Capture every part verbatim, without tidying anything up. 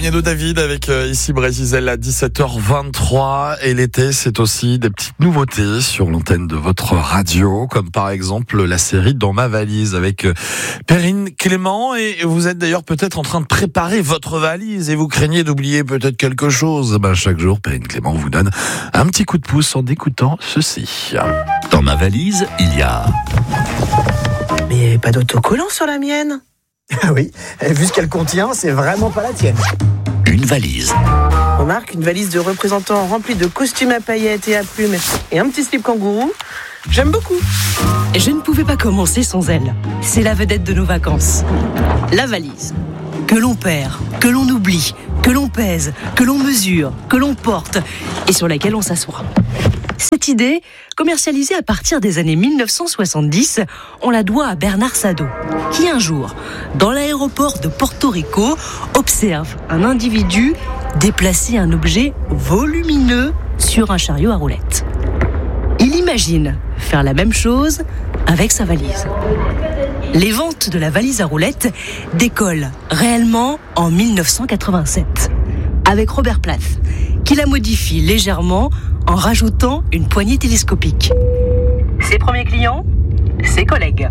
Damiano David avec euh, ici Brésil à dix-sept heures vingt-trois. Et l'été, c'est aussi des petites nouveautés sur l'antenne de votre radio, comme par exemple la série Dans ma valise avec euh, Perrine Clément. Et vous êtes d'ailleurs peut-être en train de préparer votre valise et vous craignez d'oublier peut-être quelque chose. Ben, chaque jour, Perrine Clément vous donne un petit coup de pouce en écoutant ceci. Dans ma valise, il y a... Mais il n'y avait pas d'autocollant sur la mienne. Ah oui, vu ce qu'elle contient, c'est vraiment pas la tienne. Une valise. Remarque, une valise de représentants remplie de costumes à paillettes et à plumes et un petit slip kangourou. J'aime beaucoup. Je ne pouvais pas commencer sans elle. C'est la vedette de nos vacances. La valise. Que l'on perd, que l'on oublie, que l'on pèse, que l'on mesure, que l'on porte et sur laquelle on s'assoit. Cette idée, commercialisée à partir des années mille neuf cent soixante-dix, on la doit à Bernard Sadeau, qui un jour, dans l'aéroport de Porto Rico, observe un individu déplacer un objet volumineux sur un chariot à roulettes. Il imagine faire la même chose avec sa valise. Les ventes de la valise à roulettes décollent réellement en mille neuf cent quatre-vingt-sept, avec Robert Plath, qui la modifie légèrement en rajoutant une poignée télescopique. Ses premiers clients, ses collègues.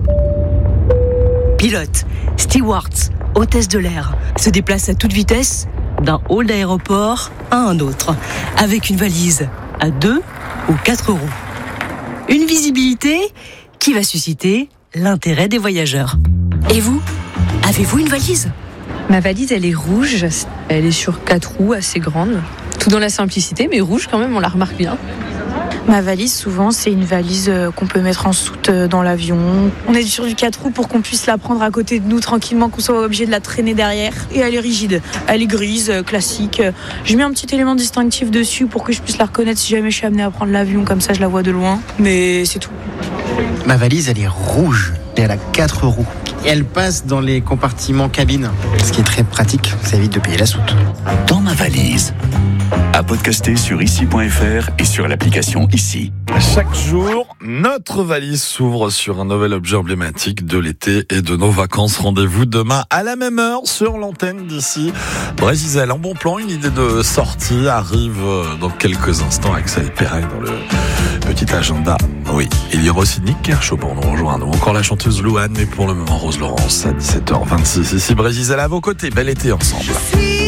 Pilotes, stewards, hôtesses de l'air se déplacent à toute vitesse d'un hall d'aéroport à un autre, avec une valise à deux ou quatre roues. Une visibilité qui va susciter l'intérêt des voyageurs. Et vous, avez-vous une valise ? Ma valise, elle est rouge, elle est sur quatre roues, assez grande. Tout dans la simplicité, mais rouge quand même, on la remarque bien. Ma valise, souvent, c'est une valise qu'on peut mettre en soute dans l'avion. On est sur du quatre roues pour qu'on puisse la prendre à côté de nous tranquillement, qu'on soit obligé de la traîner derrière. Et elle est rigide, elle est grise, classique. J'ai mis un petit élément distinctif dessus pour que je puisse la reconnaître si jamais je suis amenée à prendre l'avion, comme ça je la vois de loin. Mais c'est tout. Ma valise, elle est rouge et elle a quatre roues. Et elle passe dans les compartiments cabine, ce qui est très pratique, ça évite de payer la soute. Dans ma valise. À podcaster sur ici point f r et sur l'application Ici. Chaque jour, notre valise s'ouvre sur un nouvel objet emblématique de l'été et de nos vacances. Rendez-vous demain à la même heure sur l'antenne d'Ici Brésil. En bon plan, une idée de sortie arrive dans quelques instants. Axel Perret dans le petit agenda. Oui, il y aura aussi Nick Kershaw pour nous rejoindre. Ou encore la chanteuse Louane, mais pour le moment Rose Laurence à dix-sept heures vingt-six. Ici Brésil à vos côtés. Bel été ensemble.